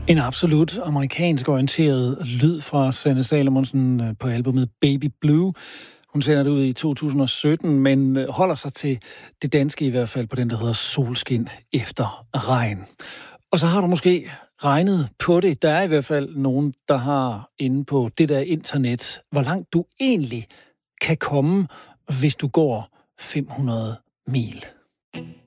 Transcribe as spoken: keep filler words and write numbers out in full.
En absolut amerikansk orienteret lyd fra Sanne Salomonsen på albumet Baby Blue. Hun sender det ud i to tusind og sytten, men holder sig til det danske i hvert fald på den, der hedder Solskin efter regn. Og så har du måske regnet på det. Der er i hvert fald nogen, der har inde på det der internet, hvor langt du egentlig kan komme, hvis du går fem hundrede mil.